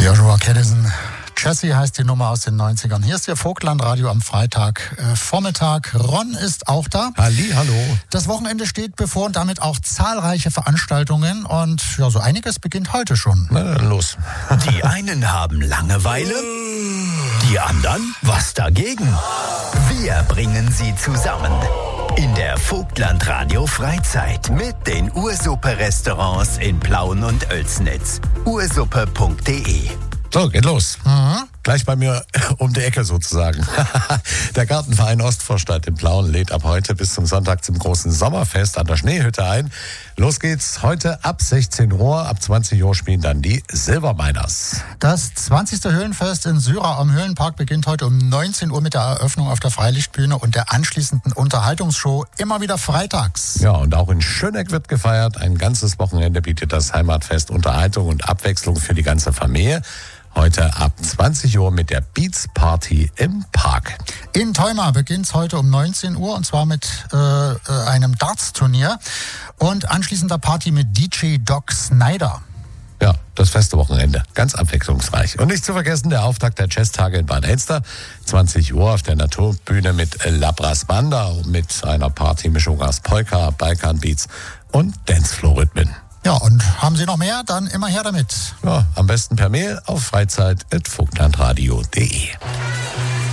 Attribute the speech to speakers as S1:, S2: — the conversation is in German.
S1: Joshua Caddison. Jessie heißt die Nummer aus den 90ern. Hier ist Ihr Vogtlandradio am Freitag Vormittag. Ron ist auch da.
S2: Hallo.
S1: Das Wochenende steht bevor und damit auch zahlreiche Veranstaltungen. Und ja, so einiges beginnt heute schon.
S2: Na, dann los.
S3: Die einen haben Langeweile, die anderen was dagegen. Wir bringen sie zusammen. In der Vogtlandradio Freizeit mit den Ursuppe-Restaurants in Plauen und Oelsnitz. ursuppe.de.
S2: So, geht los. Gleich bei mir um die Ecke sozusagen. Der Gartenverein Ostvorstadt in Plauen lädt ab heute bis zum Sonntag zum großen Sommerfest an der Schneehütte ein. Los geht's heute ab 16 Uhr. Ab 20 Uhr spielen dann die Silberminers.
S1: Das 20. Höhlenfest in Syra am Höhlenpark beginnt heute um 19 Uhr mit der Eröffnung auf der Freilichtbühne und der anschließenden Unterhaltungsshow, immer wieder freitags.
S2: Ja, und auch in Schöneck wird gefeiert. Ein ganzes Wochenende bietet das Heimatfest Unterhaltung und Abwechslung für die ganze Familie. Heute ab 20 Uhr mit der Beats Party im Park.
S1: In Theuma beginnt es heute um 19 Uhr und zwar mit einem Darts-Turnier und anschließender Party mit DJ Doc Snyder.
S2: Ja, das feste Wochenende. Ganz abwechslungsreich. Und nicht zu vergessen, der Auftakt der Jazztage in Bad Elster. 20 Uhr auf der Naturbühne mit La Brass Banda mit einer Partymischung aus Polka, Balkanbeats und Dancefloor-Rhythmen.
S1: Ja, und haben Sie noch mehr? Dann immer her damit.
S2: Ja, am besten per Mail auf freizeit@vogtlandradio.de.